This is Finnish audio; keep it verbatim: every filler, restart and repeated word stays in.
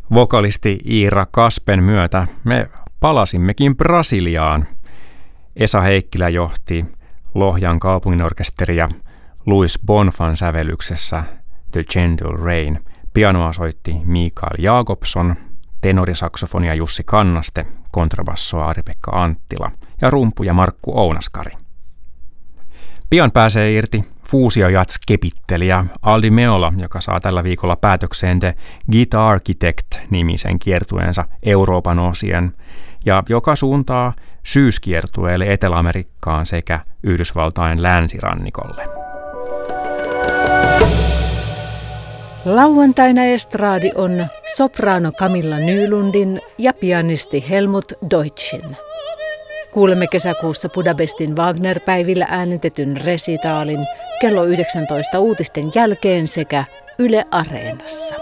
Vokalisti Iira Kaspen myötä me palasimmekin Brasiliaan. Esa Heikkilä johti Lohjan kaupunginorkesteria Luis Bonfan sävellyksessä The Gentle Rain. Pianoa soitti Mikael Jakobson, tenorisaksofonia Jussi Kannaste, kontrabassoa Ari-Pekka Anttila ja rumpuja Markku Ounaskari. Pian pääsee irti fuusiojats-kepittelijä Aldi Meola, joka saa tällä viikolla päätökseen The Guitar Architect-nimisen kiertueensa Euroopan osien, ja joka suuntaa syyskiertueelle Etelä-Amerikkaan sekä Yhdysvaltain länsirannikolle. Lauantaina estraadi on sopraano Camilla Nylundin ja pianisti Helmut Deutschin. Kuulemme kesäkuussa Budapestin Wagner-päivillä äänitetyn resitaalin kello yhdeksäntoista uutisten jälkeen sekä Yle Areenassa.